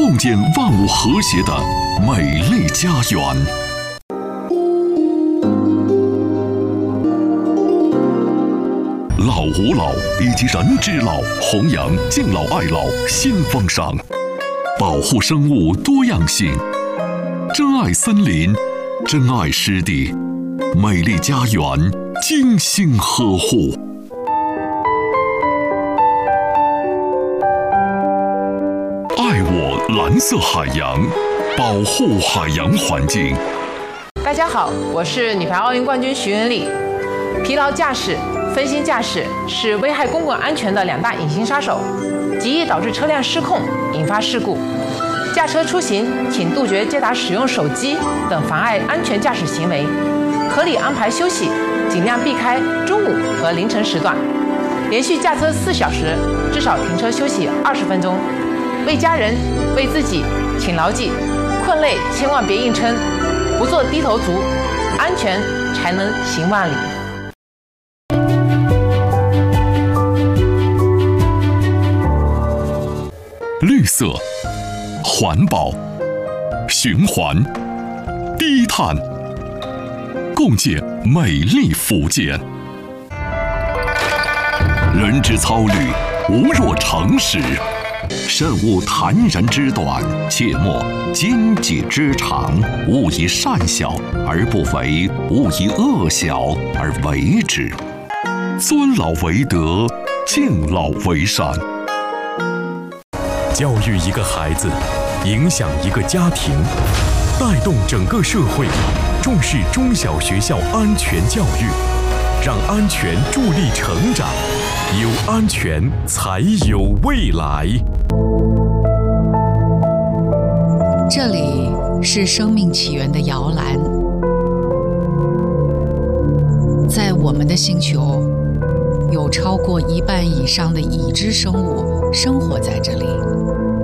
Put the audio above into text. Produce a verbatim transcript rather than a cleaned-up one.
共建万物和谐的美丽家园。老吾老以及人之老，弘扬敬老爱老新风尚，保护生物多样性，珍爱森林，珍爱湿地，美丽家园精心呵护。爱我蓝色海洋，保护海洋环境。 大家好，我是女排奥运冠军徐文丽。疲劳驾驶、分心驾驶是危害公共安全的两大隐形杀手，极易导致车辆失控，引发事故。驾车出行，请杜绝接打使用手机等妨碍安全驾驶行为，合理安排休息，尽量避开中午和凌晨时段。连续驾车四小时，至少停车休息二十分钟。为家人、为自己，请牢记：困累千万别硬撑，不做低头族，安全才能行万里。 绿色、环保、循环、低碳，共建美丽福建。人之操虑，无若诚实。慎勿谈人之短，切莫奸己之长。勿以善小而不为，勿以恶小而为之。尊老为德，敬老为善。 教育一个孩子，影响一个家庭，带动整个社会，重视中小学校安全教育，让安全助力成长，有安全才有未来。 这里是生命起源的摇篮，在我们的星球，有超过一半以上的已知生物生活在这里。